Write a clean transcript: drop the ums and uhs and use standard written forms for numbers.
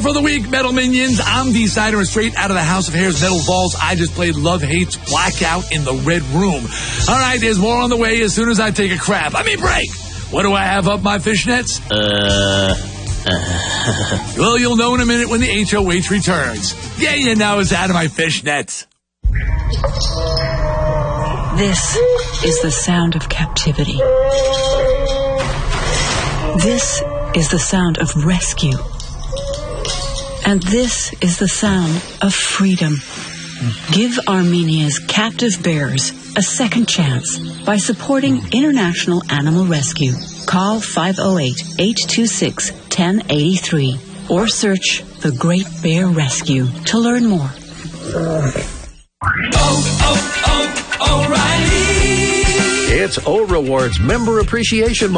for the week, Metal Minions. I'm D-Sider, and straight out of the House of Hairs Metal Balls, I just played Love Hates Blackout in the Red Room. All right, there's more on the way as soon as I take a crap. Break. What do I have up my fishnets? Well, you'll know in a minute when the HOH returns. Yeah, you know it's out of my fishnets. This is the sound of captivity. This is the sound of rescue. And this is the sound of freedom. Give Armenia's captive bears a second chance by supporting International Animal Rescue. Call 508-826-1083 or search The Great Bear Rescue to learn more. O'Reilly! It's O Rewards Member Appreciation Month.